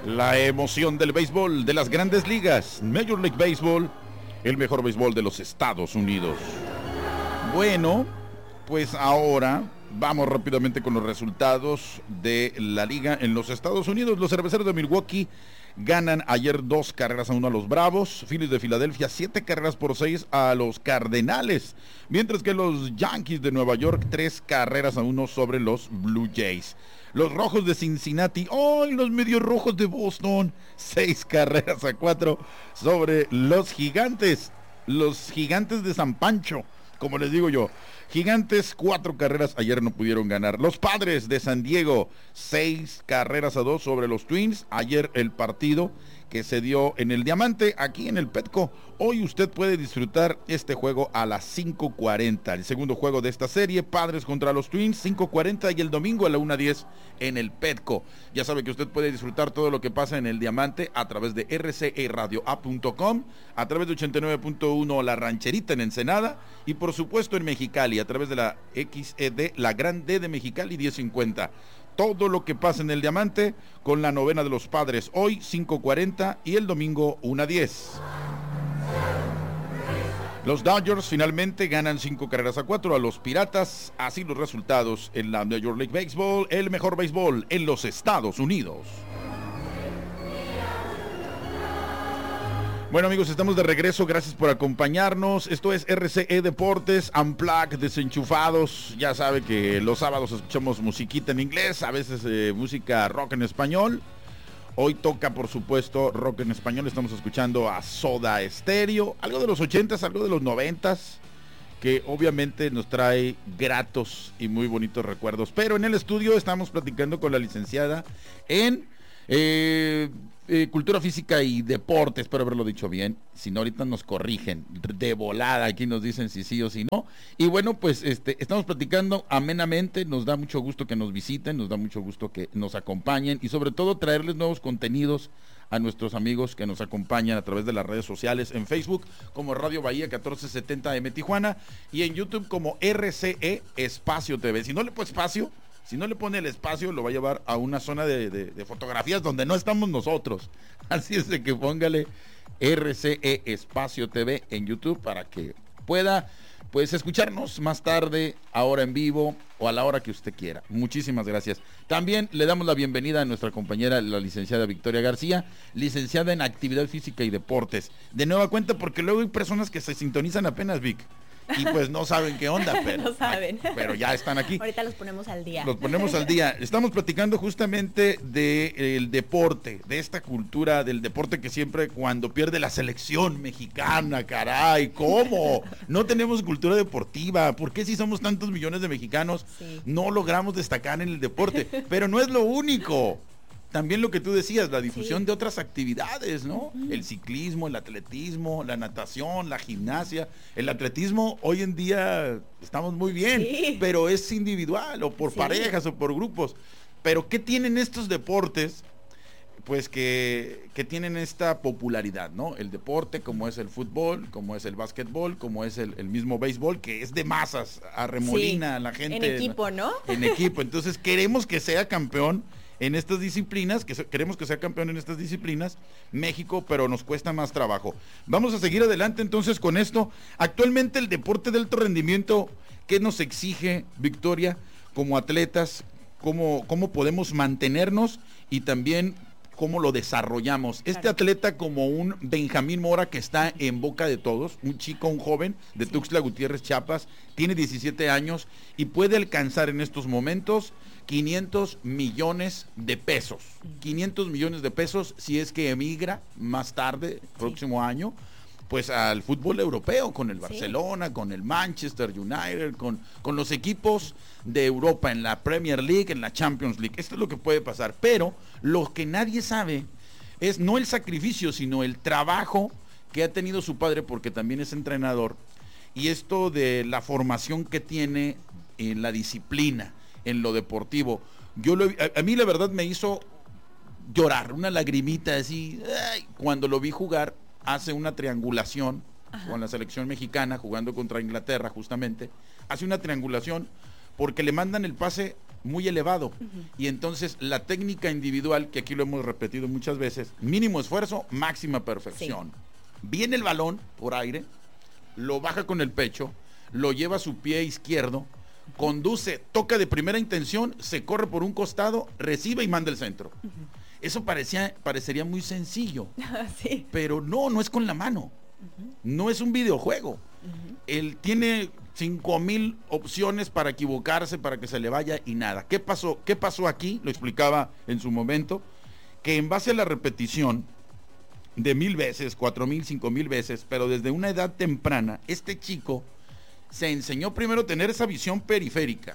La emoción del béisbol de las grandes ligas, Major League Baseball, el mejor béisbol de los Estados Unidos. Bueno, pues ahora vamos rápidamente con los resultados de la liga en los Estados Unidos. Los Cerveceros de Milwaukee ganan ayer 2-1 a los Bravos. Phillies de Filadelfia 7-6 a los Cardenales, mientras que los Yankees de Nueva York 3-1 sobre los Blue Jays. Los Rojos de Cincinnati, los Medios Rojos de Boston, 6-4 sobre los Gigantes de San Pancho, como les digo yo. Gigantes 4 carreras, ayer no pudieron ganar. Los Padres de San Diego 6-2 sobre los Twins. Ayer el partido que se dio en el Diamante, aquí en el Petco. Hoy usted puede disfrutar este juego a las 5:40. El segundo juego de esta serie, Padres contra los Twins, 5:40, y el domingo a la 1:10 en el Petco. Ya sabe que usted puede disfrutar todo lo que pasa en el Diamante a través de rceradioapp.com, a través de 89.1 La Rancherita en Ensenada, y por supuesto en Mexicali, a través de la XED, la Gran D de Mexicali 1050. Todo lo que pasa en el Diamante con la novena de los Padres, hoy 5:40 y el domingo 1:10. Los Dodgers finalmente ganan 5-4 a los Piratas. Así los resultados en la Major League Baseball, el mejor béisbol en los Estados Unidos. Bueno, amigos, estamos de regreso, gracias por acompañarnos. Esto es RCE Deportes Unplugged, Desenchufados. Ya sabe que los sábados escuchamos musiquita en inglés, a veces música rock en español. Hoy toca, por supuesto, rock en español. Estamos escuchando a Soda Stereo, algo de los 80s, algo de los 90s, que obviamente nos trae gratos y muy bonitos recuerdos. Pero en el estudio estamos platicando con la licenciada en Cultura Física y Deporte, espero haberlo dicho bien. Si no, ahorita nos corrigen de volada, aquí nos dicen si sí o si no. Y bueno, pues estamos platicando amenamente. Nos da mucho gusto que nos visiten, nos da mucho gusto que nos acompañen, y sobre todo traerles nuevos contenidos a nuestros amigos que nos acompañan a través de las redes sociales, en Facebook como Radio Bahía 1470 M Tijuana, y en YouTube como RCE Espacio TV. Si no le pone el espacio, lo va a llevar a una zona de fotografías donde no estamos nosotros. Así es de que póngale RCE Espacio TV en YouTube para que pueda, pues, escucharnos más tarde, ahora en vivo o a la hora que usted quiera. Muchísimas gracias. También le damos la bienvenida a nuestra compañera, la licenciada Victoria García, licenciada en Actividad Física y Deportes. De nueva cuenta, porque luego hay personas que se sintonizan apenas, Vic, y pues no saben qué onda, pero, no saben. Pero ya están aquí. Ahorita los ponemos al día. Los ponemos al día. Estamos platicando justamente del deporte, de esta cultura del deporte que siempre cuando pierde la selección mexicana, caray, ¿cómo? No tenemos cultura deportiva. ¿Por qué si somos tantos millones de mexicanos no logramos destacar en el deporte? Pero no es lo único. También lo que tú decías, la difusión de otras actividades, ¿no? El ciclismo, el atletismo, la natación, la gimnasia. El atletismo hoy en día estamos muy bien, pero es individual o por parejas o por grupos. Pero ¿qué tienen estos deportes? Pues que tienen esta popularidad, ¿no? El deporte, como es el fútbol, como es el básquetbol, como es el mismo béisbol, que es de masas, arremolina a la gente. En equipo, ¿no? En equipo. Entonces queremos que sea campeón en estas disciplinas, queremos que sea campeón en estas disciplinas, México, pero nos cuesta más trabajo. Vamos a seguir adelante entonces con esto. Actualmente el deporte de alto rendimiento, ¿qué nos exige, Victoria, como atletas? ¿Cómo podemos mantenernos y también cómo lo desarrollamos? Este atleta como un Benjamín Mora que está en boca de todos, un chico, un joven de Tuxtla Gutiérrez, Chiapas, tiene 17 años y puede alcanzar en estos momentos 500 millones de pesos. 500 millones de pesos si es que emigra más tarde, próximo año, pues al fútbol europeo, con el Barcelona, con el Manchester United, con los equipos de Europa, en la Premier League, en la Champions League. Esto es lo que puede pasar, pero lo que nadie sabe es no el sacrificio, sino el trabajo que ha tenido su padre, porque también es entrenador, y esto de la formación que tiene en la disciplina, en lo deportivo. A mí la verdad me hizo llorar, una lagrimita así, cuando lo vi jugar. Hace una triangulación con la selección mexicana, jugando contra Inglaterra justamente, hace una triangulación porque le mandan el pase muy elevado. Y entonces la técnica individual, que aquí lo hemos repetido muchas veces, mínimo esfuerzo, máxima perfección. Viene el balón por aire, lo baja con el pecho, lo lleva a su pie izquierdo, conduce, toca de primera intención, se corre por un costado, recibe y manda el centro. Eso parecería muy sencillo, Sí. pero no es con la mano. No es un videojuego. Él tiene 5,000 opciones para equivocarse, para que se le vaya y nada. ¿Qué pasó aquí? Lo explicaba en su momento, que en base a la repetición de 1,000 veces, 4,000, 5,000 veces, pero desde una edad temprana, este chico se enseñó primero a tener esa visión periférica,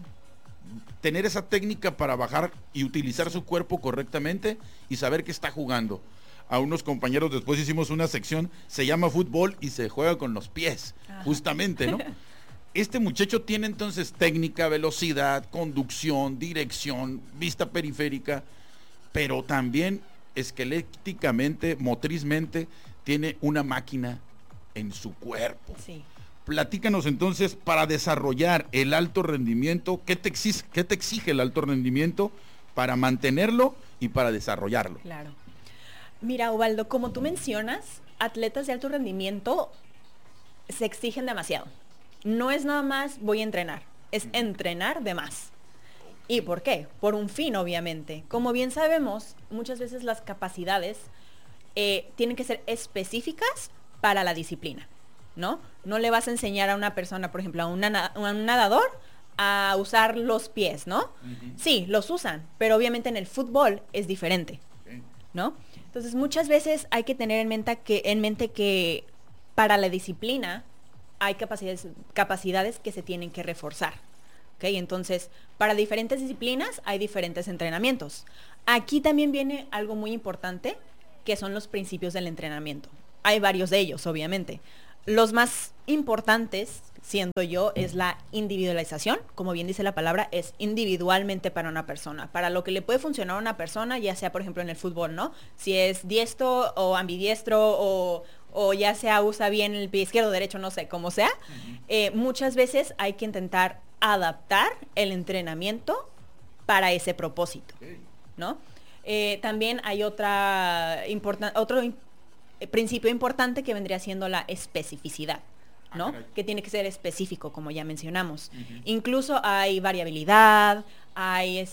tener esa técnica para bajar y utilizar su cuerpo correctamente y saber que está jugando. A unos compañeros después hicimos una sección, se llama fútbol y se juega con los pies, justamente, ¿no? Este muchacho tiene entonces técnica, velocidad, conducción, dirección, vista periférica, pero también esqueléticamente, motrizmente, tiene una máquina en su cuerpo. Sí. Platícanos entonces, para desarrollar el alto rendimiento, ¿qué te exige el alto rendimiento para mantenerlo y para desarrollarlo? Claro. Mira, Ubaldo, como tú mencionas, atletas de alto rendimiento se exigen demasiado. No es nada más voy a entrenar, es entrenar de más. ¿Y por qué? Por un fin, obviamente. Como bien sabemos, muchas veces las capacidades tienen que ser específicas para la disciplina, ¿no? No le vas a enseñar a una persona, por ejemplo, a un nadador a usar los pies, ¿no? Sí, los usan, pero obviamente en el fútbol es diferente, ¿no? Entonces muchas veces hay que tener en mente que para la disciplina hay capacidades que se tienen que reforzar. ¿Okay? Entonces, para diferentes disciplinas hay diferentes entrenamientos. Aquí también viene algo muy importante, que son los principios del entrenamiento. Hay varios de ellos, obviamente. Los más importantes, siento yo, es la individualización. Como bien dice la palabra, es individualmente para una persona. Para lo que le puede funcionar a una persona, ya sea, por ejemplo, en el fútbol, ¿no? Si es diestro o ambidiestro o ya sea usa bien el pie izquierdo, derecho, no sé, como sea. Muchas veces hay que intentar adaptar el entrenamiento para ese propósito, ¿no? También hay otro principio importante que vendría siendo la especificidad, ¿no? Que tiene que ser específico, como ya mencionamos. Incluso hay variabilidad, hay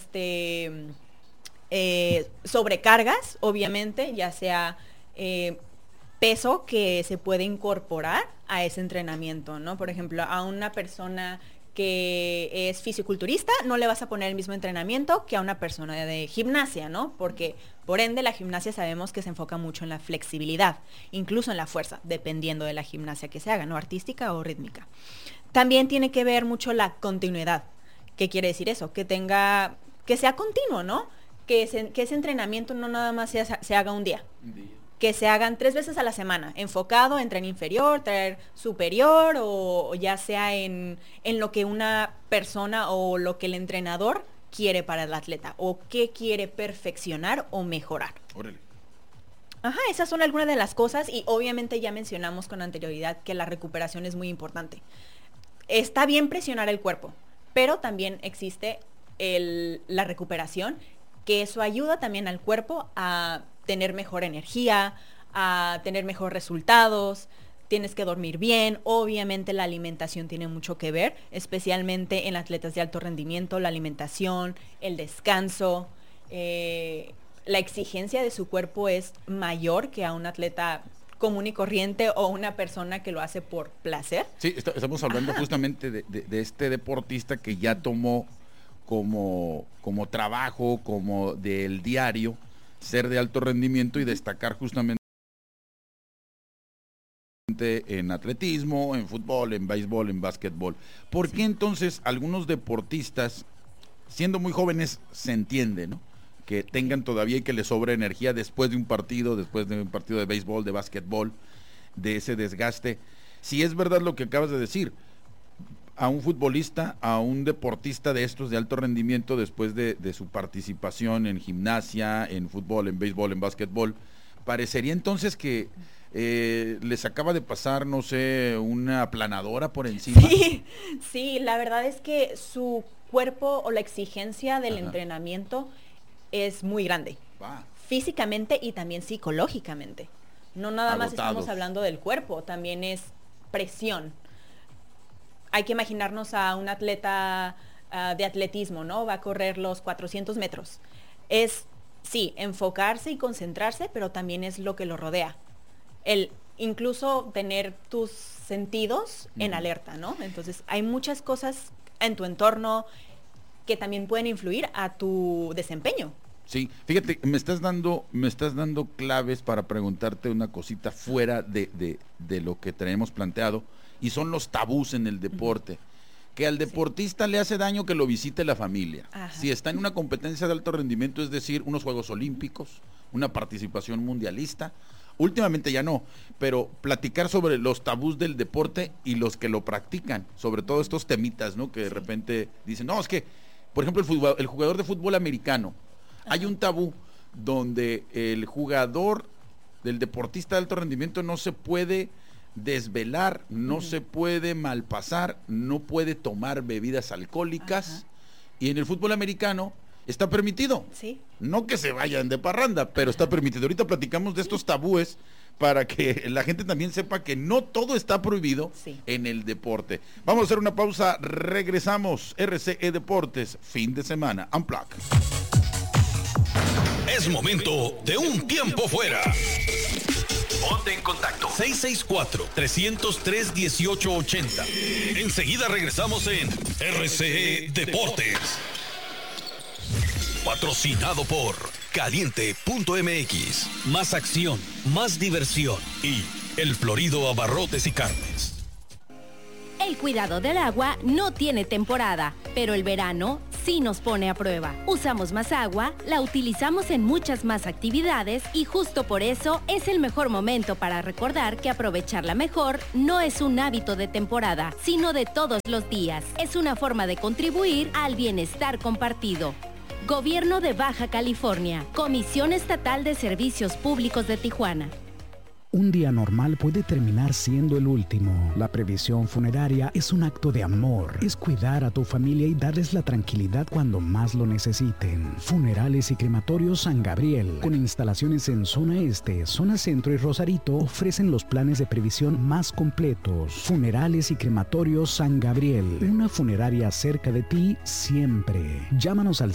sobrecargas, obviamente, ya sea peso que se puede incorporar a ese entrenamiento, ¿no? Por ejemplo, a una persona que es fisiculturista, no le vas a poner el mismo entrenamiento que a una persona de gimnasia, ¿no? Porque, por ende, la gimnasia sabemos que se enfoca mucho en la flexibilidad, incluso en la fuerza, dependiendo de la gimnasia que se haga, ¿no? Artística o rítmica. También tiene que ver mucho la continuidad. ¿Qué quiere decir eso? Que sea continuo, ¿no? Que ese entrenamiento no nada más se haga un día. Que se hagan 3 veces a la semana, enfocado en tren inferior, tren superior, o ya sea en lo que una persona o lo que el entrenador quiere para el atleta, o qué quiere perfeccionar o mejorar. Órale. Ajá, esas son algunas de las cosas, y obviamente ya mencionamos con anterioridad que la recuperación es muy importante. Está bien presionar el cuerpo, pero también existe la recuperación, que eso ayuda también al cuerpo a tener mejor energía, a tener mejores resultados. Tienes que dormir bien. Obviamente la alimentación tiene mucho que ver, especialmente en atletas de alto rendimiento, la alimentación, el descanso, la exigencia de su cuerpo es mayor que a un atleta común y corriente o una persona que lo hace por placer. Sí, estamos hablando justamente de este deportista que ya tomó como trabajo, como del diario, ser de alto rendimiento y destacar justamente en atletismo, en fútbol, en béisbol, en básquetbol. ¿Por qué entonces algunos deportistas, siendo muy jóvenes, se entiende, ¿no?, que tengan todavía y que les sobre energía después de un partido de béisbol, de básquetbol, de ese desgaste? Si es verdad lo que acabas de decir, a un futbolista, a un deportista de estos de alto rendimiento, después de su participación en gimnasia, en fútbol, en béisbol, en básquetbol, parecería entonces que les acaba de pasar, no sé, una aplanadora por encima. Sí, la verdad es que su cuerpo o la exigencia del entrenamiento es muy grande. Físicamente y también psicológicamente. No nada más estamos hablando del cuerpo, también es presión. Hay que imaginarnos a un atleta de atletismo, ¿no? Va a correr los 400 metros. Es, sí, enfocarse y concentrarse, pero también es lo que lo rodea. El incluso tener tus sentidos en alerta, ¿no? Entonces, hay muchas cosas en tu entorno que también pueden influir a tu desempeño. Sí, fíjate, me estás dando claves para preguntarte una cosita fuera de lo que tenemos planteado, y son los tabús en el deporte. Que al deportista le hace daño que lo visite la familia. Ajá. Si está en una competencia de alto rendimiento, es decir, unos Juegos Olímpicos, una participación mundialista, últimamente ya no, pero platicar sobre los tabús del deporte y los que lo practican, sobre todo estos temitas, ¿no? Que de repente dicen, no, es que, por ejemplo, el jugador de fútbol americano, hay un tabú donde el jugador, del deportista de alto rendimiento, no se puede desvelar, no se puede malpasar, no puede tomar bebidas alcohólicas. Y en el fútbol americano está permitido. Sí. No que se vayan de parranda, pero está permitido. Ahorita platicamos de estos tabúes para que la gente también sepa que no todo está prohibido en el deporte. Vamos a hacer una pausa, regresamos. RCE Deportes, fin de semana, Unplug. Es momento de un tiempo fuera. Ponte en contacto. 664-303-1880. Enseguida regresamos en RCE Deportes. Patrocinado por Caliente.mx. Más acción, más diversión y El Florido Abarrotes y Carnes. El cuidado del agua no tiene temporada, pero el verano sí nos pone a prueba. Usamos más agua, la utilizamos en muchas más actividades y justo por eso es el mejor momento para recordar que aprovecharla mejor no es un hábito de temporada, sino de todos los días. Es una forma de contribuir al bienestar compartido. Gobierno de Baja California, Comisión Estatal de Servicios Públicos de Tijuana. Un día normal puede terminar siendo el último. La previsión funeraria es un acto de amor. Es cuidar a tu familia y darles la tranquilidad cuando más lo necesiten. Funerales y Crematorios San Gabriel, con instalaciones en Zona Este, Zona Centro y Rosarito, ofrecen los planes de previsión más completos. Funerales y Crematorios San Gabriel, una funeraria cerca de ti siempre. Llámanos al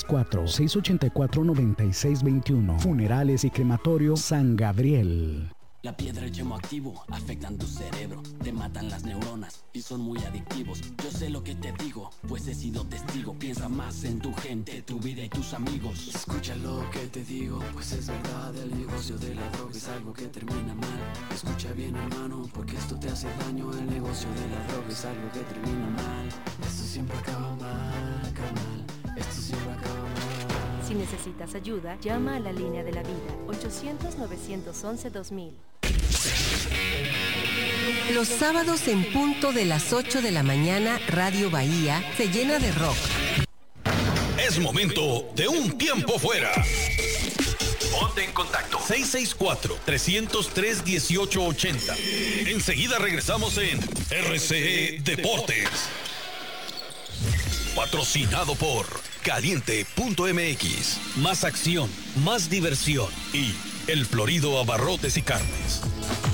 664-684-9621. Funerales y Crematorios San Gabriel. La piedra y el yemo activo afectan tu cerebro, te matan las neuronas y son muy adictivos. Yo sé lo que te digo, pues he sido testigo. Piensa más en tu gente, tu vida y tus amigos. Escucha lo que te digo, pues es verdad. El negocio de la droga es algo que termina mal. Escucha bien, hermano, porque esto te hace daño. El negocio de la droga es algo que termina mal. Esto siempre acaba mal, carnal. Esto siempre acaba mal. Si necesitas ayuda, llama a la línea de la vida, 800-911-2000. Los sábados en punto de las 8 de la mañana, Radio Bahía se llena de rock. Es momento de un tiempo fuera. Ponte en contacto. 664-303-1880. Enseguida regresamos en RCE Deportes. Patrocinado por Caliente.mx. Más acción, más diversión y El Florido Abarrotes y Carnes.